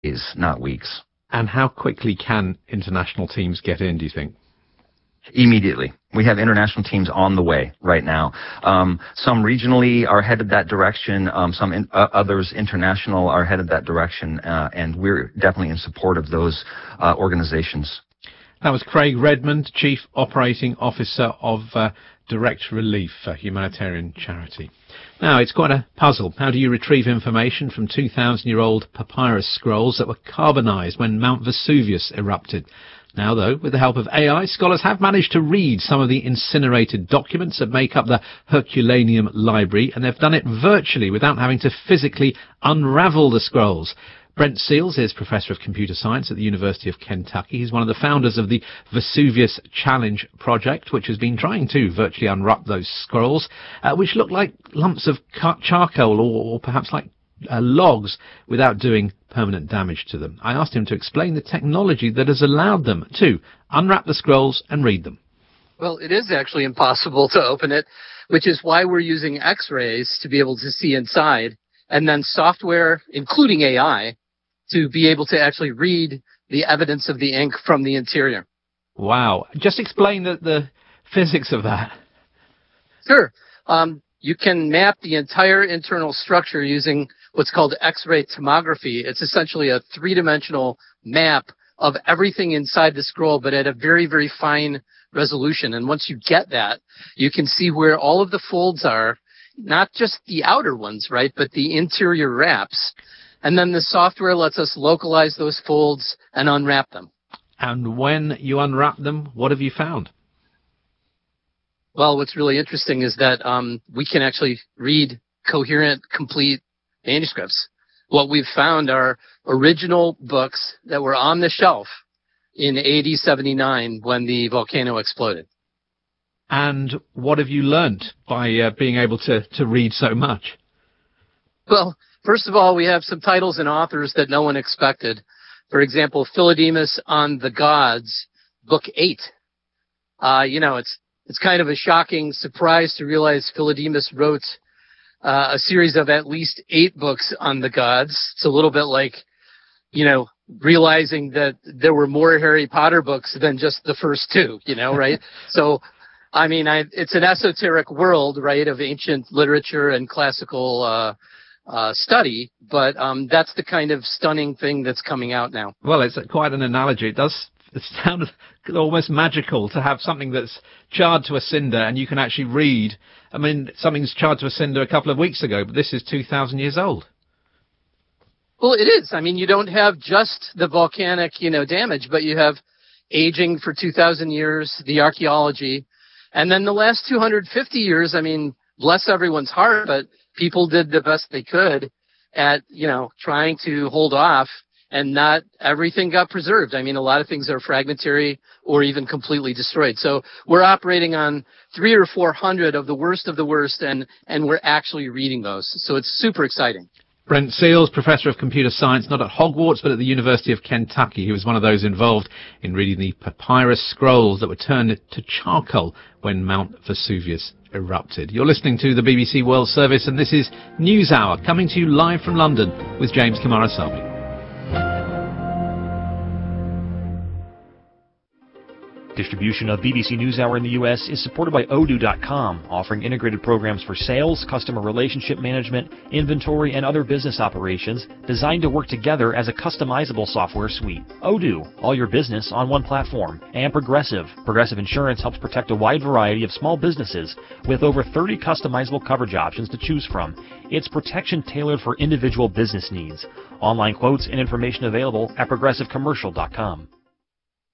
not weeks. And how quickly can international teams get in, do you think? Immediately. We have international teams on the way right now. Some regionally are headed that direction. Others international are headed that direction. And we're definitely in support of those organizations. That was Craig Redmond, Chief Operating Officer of Direct Relief, a humanitarian charity. Now, it's quite a puzzle. How do you retrieve information from 2,000-year-old papyrus scrolls that were carbonized when Mount Vesuvius erupted? Now, though, with the help of AI, scholars have managed to read some of the incinerated documents that make up the Herculaneum Library, and they've done it virtually without having to physically unravel the scrolls. Brent Seals is Professor of Computer Science at the University of Kentucky. He's one of the founders of the Vesuvius Challenge project, which has been trying to virtually unwrap those scrolls, which look like lumps of charcoal or perhaps like logs, without doing permanent damage to them. I asked him to explain the technology that has allowed them to unwrap the scrolls and read them. Well, it is actually impossible to open it, which is why we're using X-rays to be able to see inside, and then software, including AI, to be able to actually read the evidence of the ink from the interior. Wow. Just explain the physics of that. Sure. You can map the entire internal structure using what's called X-ray tomography. It's essentially a three-dimensional map of everything inside the scroll, but at a very, very fine resolution. And once you get that, you can see where all of the folds are, not just the outer ones, right, but the interior wraps. And then the software lets us localize those folds and unwrap them. And when you unwrap them, what have you found? Well, what's really interesting is that we can actually read coherent, complete manuscripts. What we've found are original books that were on the shelf in AD 79 when the volcano exploded. And what have you learned by being able to read so much? Well, first of all, we have some titles and authors that no one expected. For example, Philodemus on the Gods, Book 8. It's kind of a shocking surprise to realize Philodemus wrote a series of at least 8 books on the gods. It's a little bit like, realizing that there were more Harry Potter books than just the first 2, right? So, it's an esoteric world, right, of ancient literature and classical study, but that's the kind of stunning thing that's coming out now. Well, it's quite an analogy. It sounds almost magical to have something that's charred to a cinder and you can actually read. Something's charred to a cinder a couple of weeks ago, but this is 2,000 years old. Well, it is. You don't have just the volcanic, damage, but you have aging for 2,000 years, the archaeology, and then the last 250 years, bless everyone's heart, but people did the best they could at, trying to hold off, and not everything got preserved. A lot of things are fragmentary or even completely destroyed. So we're operating on 300 or 400 of the worst, and we're actually reading those. So it's super exciting. Brent Seals, Professor of Computer Science, not at Hogwarts, but at the University of Kentucky. He was one of those involved in reading the papyrus scrolls that were turned to charcoal when Mount Vesuvius erupted. You're listening to the BBC World Service, and this is NewsHour, coming to you live from London with James Kamarasabi. Distribution of BBC NewsHour in the U.S. is supported by Odoo.com, offering integrated programs for sales, customer relationship management, inventory, and other business operations designed to work together as a customizable software suite. Odoo, all your business on one platform. And Progressive. Progressive Insurance helps protect a wide variety of small businesses with over 30 customizable coverage options to choose from. It's protection tailored for individual business needs. Online quotes and information available at progressivecommercial.com.